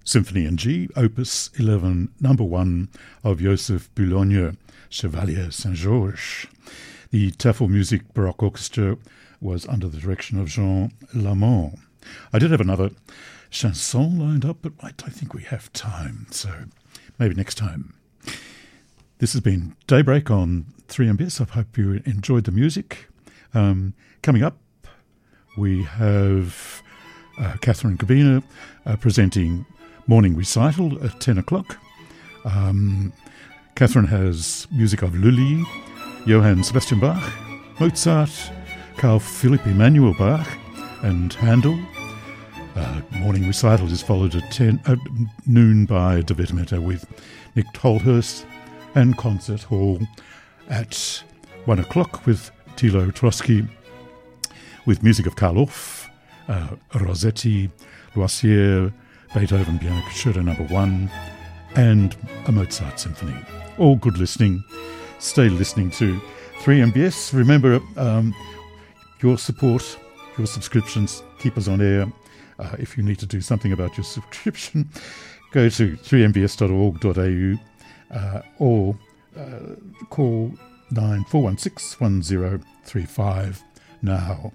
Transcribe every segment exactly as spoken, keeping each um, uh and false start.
Symphony in G, Opus eleven, number one of Joseph Boulogne, Chevalier Saint-Georges. The Tafel Music Baroque Orchestra was under the direction of Jean Lamont. I did have another chanson lined up, but I don't think we have time, so maybe next time. This has been Daybreak on three M B S. I hope you enjoyed the music. Um, coming up, we have uh, Catherine Kabina uh, presenting Morning Recital at ten o'clock. Um, Catherine has music of Lully, Johann Sebastian Bach, Mozart, Carl Philipp Emanuel Bach, and Handel. Uh, morning Recital is followed at, ten, at noon by De Wittemete with Nick Tolhurst, and Concert Hall at one o'clock with Thilo Trotsky, with music of Karl Orff, uh, Rossetti, Loisier, Beethoven Piano Concerto number one, and a Mozart Symphony. All good listening. Stay listening to three M B S. Remember, um, your support, your subscriptions keep us on air. Uh, if you need to do something about your subscription, go to three m b s dot org dot a u uh, or uh, call nine four one six one zero three five now.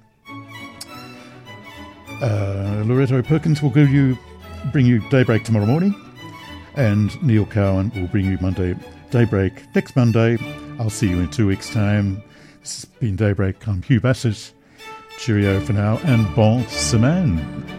Uh, Loretto Perkins will give you, bring you Daybreak tomorrow morning, and Neil Cowan will bring you Monday Daybreak next Monday. I'll see you in two weeks' time. This has been Daybreak. I'm Hugh Bassett. Cheerio for now, and bon semaine.